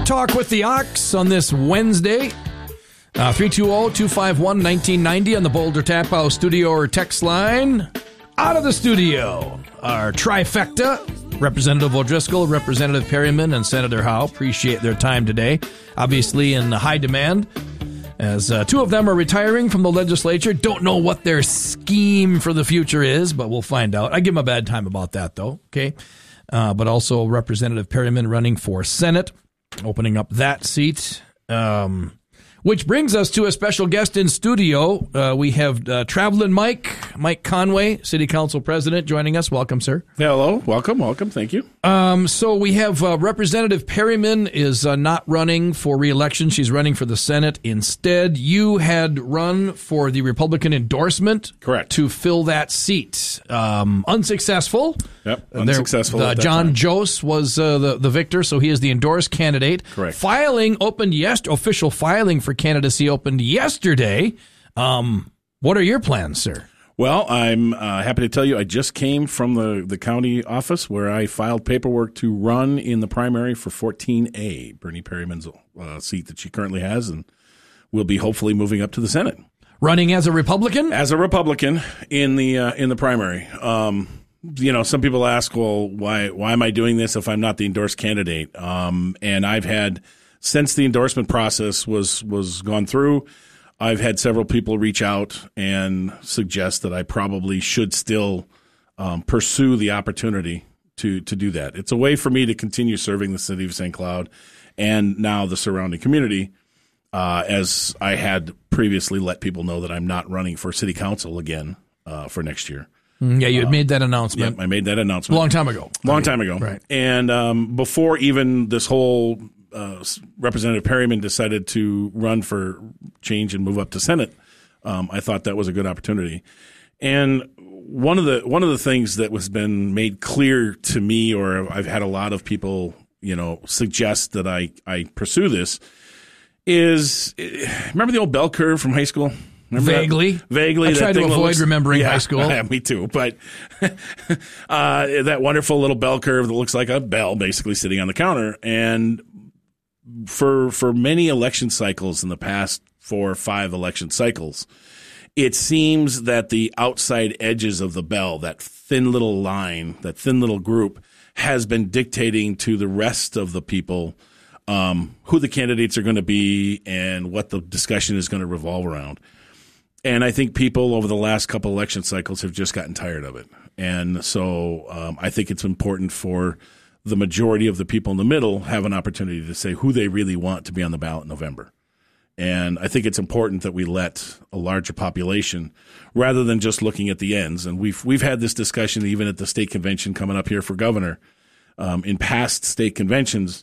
Talk with the Ox on this Wednesday. 320-251-1990 on the Boulder Tap House studio or text line. Out of the studio, our trifecta, Representative O'Driscoll, Representative Perryman, and Senator Howe. Appreciate their time today. Obviously in high demand, as two of them are retiring from the legislature. Don't know what their scheme for the future is, but we'll find out. I give them a bad time about that, though, okay? But also Representative Perryman running for Senate, opening up that seat. Which brings us to a special guest in studio. We have Traveling Mike Conway, City Council President, joining us. Welcome, sir. Hello. Welcome. Thank you. So we have Representative Perryman is not running for re-election. She's running for the Senate. Instead, you had run for the Republican endorsement. Correct. To fill that seat. Unsuccessful. Yep, unsuccessful. John Jose was the victor, so he is the endorsed candidate. Correct. Official filing for candidacy opened yesterday. What are your plans, sir? Well, I'm happy to tell you I just came from the county office where I filed paperwork to run in the primary for 14A, Bernie Perryman's seat that she currently has, and will be hopefully moving up to the Senate. Running as a Republican? As a Republican in the primary. Some people ask, well, why am I doing this if I'm not the endorsed candidate? And I've had, since the endorsement process was gone through, I've had several people reach out and suggest that I probably should still pursue the opportunity to do that. It's a way for me to continue serving the city of St. Cloud and now the surrounding community, as I had previously let people know that I'm not running for city council again for next year. Yeah, you had made that announcement. Yeah, I made that announcement. Long time ago. Right. And before even this whole Representative Perryman decided to run for change and move up to Senate, I thought that was a good opportunity. And one of the things that was been made clear to me, or I've had a lot of people, suggest that I pursue this, is remember the old bell curve from high school? Vaguely. I try to avoid remembering high school. Yeah, me too. But that wonderful little bell curve that looks like a bell basically sitting on the counter. And for many election cycles in the past 4 or 5 election cycles, it seems that the outside edges of the bell, that thin little line, that thin little group, has been dictating to the rest of the people who the candidates are going to be and what the discussion is going to revolve around. And I think people over the last couple election cycles have just gotten tired of it. And so I think it's important for the majority of the people in the middle have an opportunity to say who they really want to be on the ballot in November. And I think it's important that we let a larger population, rather than just looking at the ends. And we've had this discussion even at the state convention coming up here for governor. In past state conventions,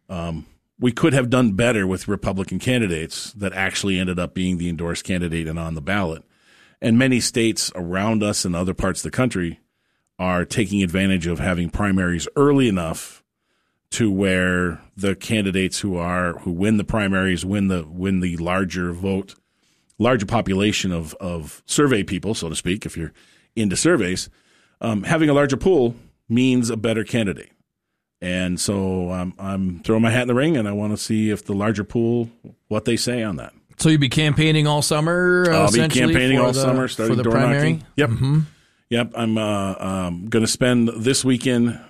we could have done better with Republican candidates that actually ended up being the endorsed candidate and on the ballot. And many states around us and other parts of the country are taking advantage of having primaries early enough to where the candidates who win the primaries win the larger population of survey people, so to speak, if you're into surveys. Having a larger pool means a better candidate. And so I'm throwing my hat in the ring, and I want to see if the larger pool, what they say on that. So you'll be campaigning all summer? I'll be campaigning all summer, starting for the door primary? knocking. Yep. Mm-hmm. Yep. I'm going to spend this weekend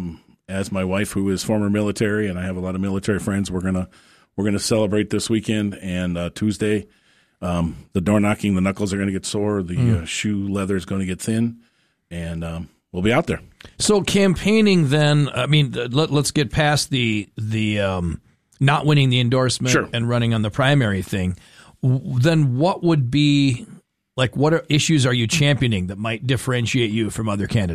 as my wife, who is former military, and I have a lot of military friends. We're gonna celebrate this weekend, and Tuesday, the door knocking, the knuckles are going to get sore, the shoe leather is going to get thin, and we'll be out there. So campaigning then, I mean, let's get past the not winning the endorsement and running on the primary thing. Then what would be, like, what issues are you championing that might differentiate you from other candidates?